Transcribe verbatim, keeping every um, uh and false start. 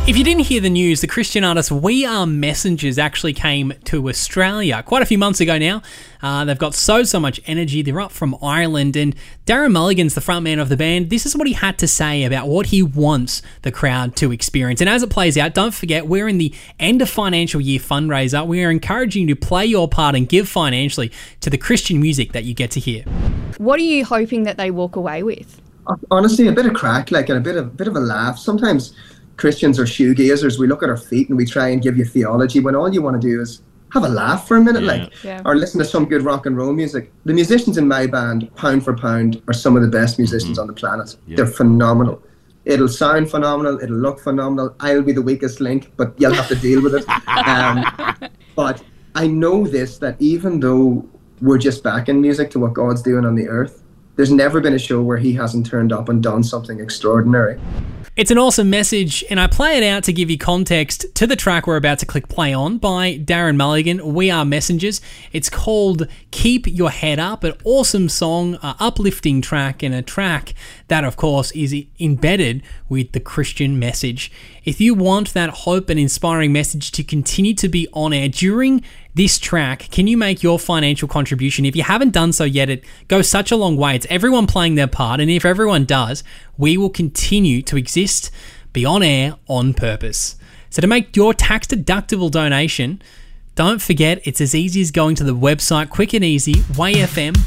If you didn't hear the news, the Christian artist We Are Messengers actually came to Australia quite a few months ago now. Uh, they've got so, so much energy. They're up from Ireland, and Darren Mulligan's the frontman of the band. This is what he had to say about what he wants the crowd to experience. And as it plays out, don't forget, we're in the end of financial year fundraiser. We are encouraging you to play your part and give financially to the Christian music that you get to hear. What are you hoping that they walk away with? Honestly, a bit of crack, like, and a bit of bit of a laugh. Sometimes Christians are shoegazers. We look at our feet and we try and give you theology when all you want to do is have a laugh for a minute, yeah. like, yeah. or listen to some good rock and roll music. The musicians in my band, pound for pound, are some of the best musicians mm-hmm. on the planet. Yeah. They're phenomenal. It'll sound phenomenal. It'll look phenomenal. I'll be the weakest link, but you'll have to deal with it. Um, but I know this, that even though we're just backing music to what God's doing on the earth, there's never been a show where he hasn't turned up and done something extraordinary. It's an awesome message, and I play it out to give you context to the track we're about to click play on by Darren Mulligan, We Are Messengers. It's called Keep Your Head Up, an awesome song, an uplifting track, and a track that, of course, is embedded with the Christian message. If you want that hope and inspiring message to continue to be on air during this track, can you make your financial contribution? If you haven't done so yet, it goes such a long way. It's everyone playing their part, and if everyone does, we will continue to exist, be on air on purpose. So to make your tax-deductible donation, don't forget, it's as easy as going to the website, quick and easy, way f m